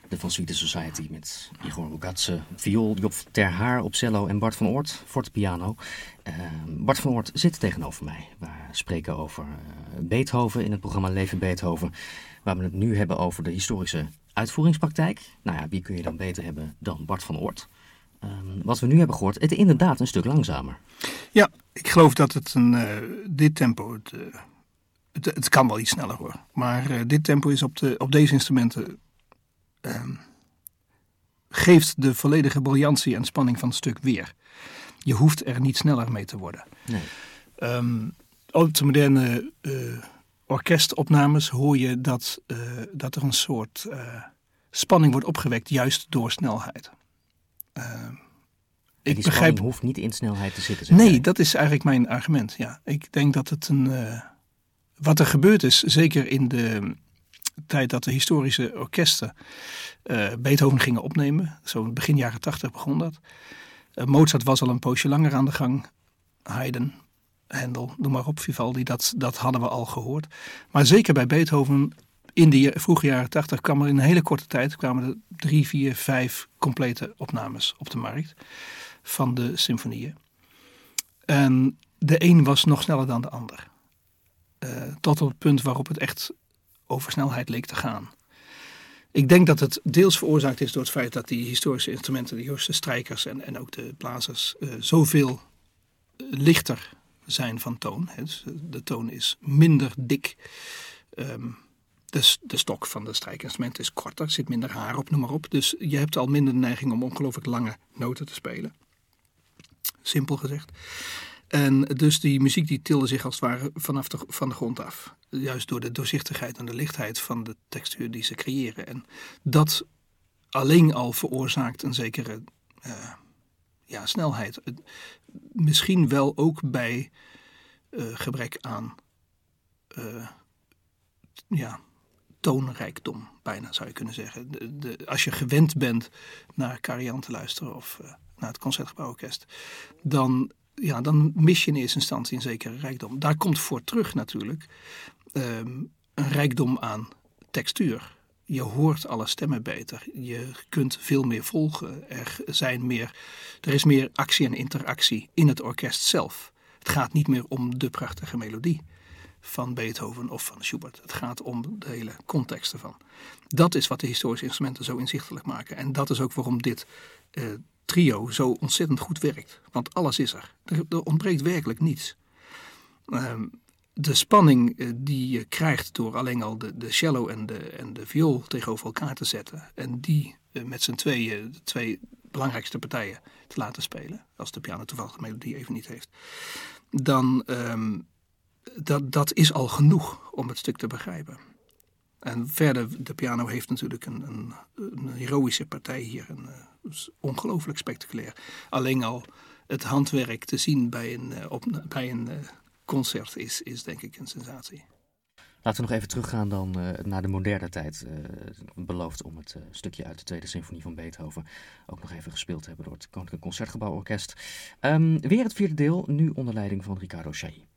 De Van Sweeten Society met Igor Rugatse, viool, Job ter Haar op cello en Bart van Oort fortepiano. Bart van Oort zit tegenover mij. We spreken over Beethoven in het programma Leven Beethoven, waar we het nu hebben over de historische uitvoeringspraktijk. Nou ja, wie kun je dan beter hebben dan Bart van Oort? Wat we nu hebben gehoord, het is inderdaad een stuk langzamer. Ja, ik geloof dat het dit tempo, het kan wel iets sneller hoor. Maar dit tempo is op deze instrumenten, geeft de volledige briljantie en spanning van het stuk weer. Je hoeft er niet sneller mee te worden. Nee. Op de moderne orkestopnames hoor je dat er een soort spanning wordt opgewekt juist door snelheid. Die spanning hoeft niet in snelheid te zitten. Nee, dat is eigenlijk mijn argument. Ja. Ik denk dat het wat er gebeurd is, zeker in de tijd dat de historische orkesten Beethoven gingen opnemen. Zo begin jaren 80 begon dat. Mozart was al een poosje langer aan de gang. Haydn, Handel, noem maar op, Vivaldi, dat hadden we al gehoord. Maar zeker bij Beethoven, in de vroege jaren 80 kwam er in een hele korte tijd kwamen er 3, 4, 5 complete opnames op de markt van de symfonieën. En de een was nog sneller dan de ander. Tot op het punt waarop het echt over snelheid leek te gaan. Ik denk dat het deels veroorzaakt is door het feit dat die historische instrumenten, de historische strijkers en ook de blazers, zoveel lichter zijn van toon. Dus de toon is minder dik. De stok van de strijkinstrument is korter, zit minder haar op, noem maar op. Dus je hebt al minder de neiging om ongelooflijk lange noten te spelen. Simpel gezegd. En dus die muziek die tilde zich als het ware van de grond af. Juist door de doorzichtigheid en de lichtheid van de textuur die ze creëren. En dat alleen al veroorzaakt een zekere snelheid. Misschien wel ook bij gebrek aan toonrijkdom, bijna zou je kunnen zeggen. Als je gewend bent naar Karajan te luisteren of naar het Concertgebouworkest, dan mis je in eerste instantie een zekere rijkdom. Daar komt voor terug natuurlijk een rijkdom aan textuur. Je hoort alle stemmen beter. Je kunt veel meer volgen. Er is meer actie en interactie in het orkest zelf. Het gaat niet meer om de prachtige melodie van Beethoven of van Schubert. Het gaat om de hele context ervan. Dat is wat de historische instrumenten zo inzichtelijk maken. En dat is ook waarom dit trio zo ontzettend goed werkt. Want alles is er. Er ontbreekt werkelijk niets. De spanning die je krijgt door alleen al de cello en de viool tegenover elkaar te zetten. En die met z'n tweeën, de twee belangrijkste partijen, te laten spelen. Als de piano toevallig de melodie even niet heeft. Dan dat is al genoeg om het stuk te begrijpen. En verder, de piano heeft natuurlijk een heroïsche partij hier. Ongelooflijk spectaculair. Alleen al het handwerk te zien bij een concert is denk ik een sensatie. Laten we nog even teruggaan dan naar de moderne tijd. Beloofd om het stukje uit de Tweede Symfonie van Beethoven ook nog even gespeeld te hebben door het Koninklijk Concertgebouworkest. Weer het vierde deel, nu onder leiding van Riccardo Chailly.